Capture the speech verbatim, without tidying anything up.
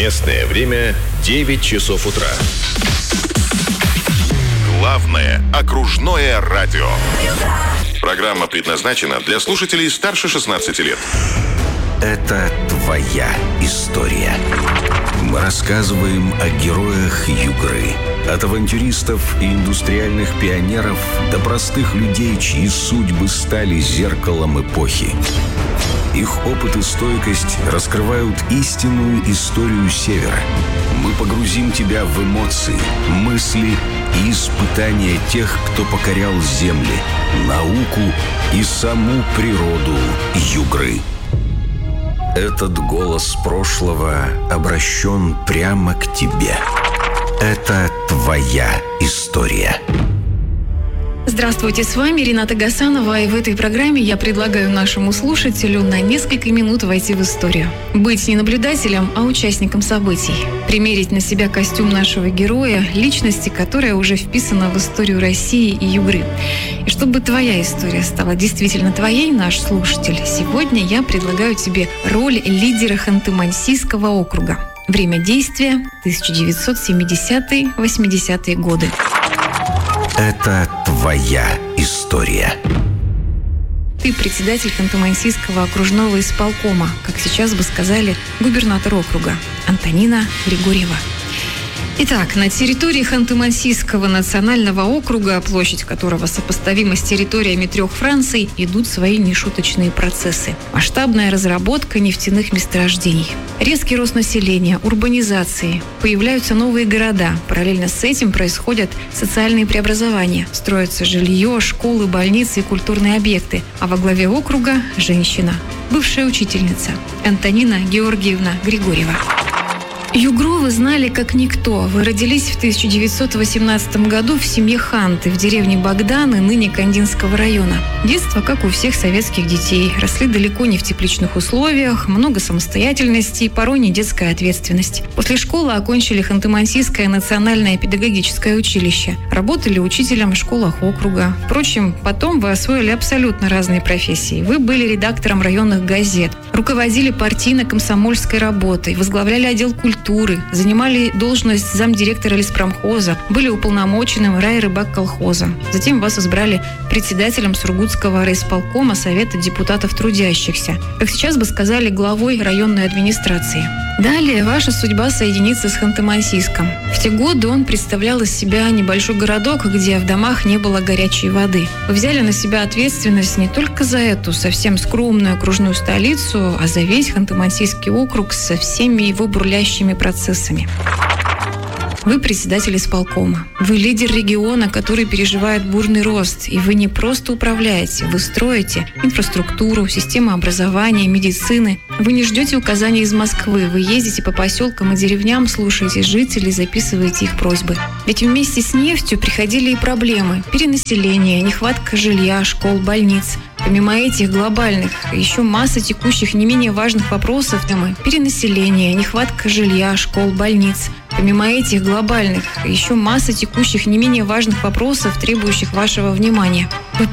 Местное время девять часов утра. Главное окружное радио. Программа предназначена для слушателей старше шестнадцати лет. Это твоя история. Мы рассказываем о героях Югры. От авантюристов и индустриальных пионеров до простых людей, чьи судьбы стали зеркалом эпохи. Их опыт и стойкость раскрывают истинную историю Севера. Мы погрузим тебя в эмоции, мысли и испытания тех, кто покорял земли, науку и саму природу Югры. Этот голос прошлого обращен прямо к тебе. Это твоя история. Здравствуйте, с вами Рената Гасанова, и в этой программе я предлагаю нашему слушателю на несколько минут войти в историю. Быть не наблюдателем, а участником событий. Примерить на себя костюм нашего героя, личности, которая уже вписана в историю России и Югры. И чтобы твоя история стала действительно твоей, наш слушатель, сегодня я предлагаю тебе роль лидера Ханты-Мансийского округа. Время действия – тысяча девятьсот семидесятые — восьмидесятые годы. Это твоя история. Ты председатель Ханты-Мансийского окружного исполкома, как сейчас бы сказали, губернатор округа Антонина Григорьева. Итак, на территории Ханты-Мансийского национального округа, площадь которого сопоставима с территориями трех Франций, идут свои нешуточные процессы. Масштабная разработка нефтяных месторождений, резкий рост населения, урбанизации, появляются новые города. Параллельно с этим происходят социальные преобразования. Строятся жилье, школы, больницы и культурные объекты. А во главе округа – женщина, бывшая учительница Антонина Георгиевна Григорьева. Югру вы знали как никто. Вы родились в тысяча девятьсот восемнадцатом году в семье Ханты в деревне Богданы, ныне Кандинского района. Детство, как у всех советских детей. Росли далеко не в тепличных условиях, много самостоятельности и порой не детская ответственность. После школы окончили Ханты-Мансийское национальное педагогическое училище. Работали учителем в школах округа. Впрочем, потом вы освоили абсолютно разные профессии. Вы были редактором районных газет, руководили партийно-комсомольской работой, возглавляли отдел культуры, занимали должность замдиректора леспромхоза, были уполномоченным райрыбак-колхоза. Затем вас избрали председателем Сургутского райисполкома Совета депутатов трудящихся. Как сейчас бы сказали, главой районной администрации. Далее ваша судьба соединится с Ханты-Мансийском. В те годы он представлял из себя небольшой городок, где в домах не было горячей воды. Вы взяли на себя ответственность не только за эту совсем скромную окружную столицу, а за весь Ханты-Мансийский округ со всеми его бурлящими процессами. Вы председатель исполкома. Вы лидер региона, который переживает бурный рост. И вы не просто управляете, вы строите инфраструктуру, систему образования, медицины. Вы не ждете указаний из Москвы. Вы ездите по поселкам и деревням, слушаете жителей, записываете их просьбы. Ведь вместе с нефтью приходили и проблемы. Перенаселение, нехватка жилья, школ, больниц. Помимо этих глобальных, еще масса текущих не менее важных вопросов. Темы перенаселение, нехватка жилья, школ, больниц. Помимо этих глобальных, еще масса текущих не менее важных вопросов, требующих вашего внимания. Вы